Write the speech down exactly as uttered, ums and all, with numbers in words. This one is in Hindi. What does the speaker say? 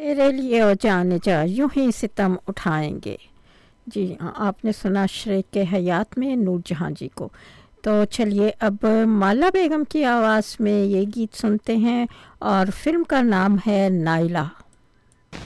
तेरे लिए ओ जाने जा यूं ही सितम उठाएंगे। जी हाँ, आपने सुना शरीक के हयात में नूर जहाँ जी को। तो चलिए अब माला बेगम की आवाज़ में ये गीत सुनते हैं और फिल्म का नाम है नाइला।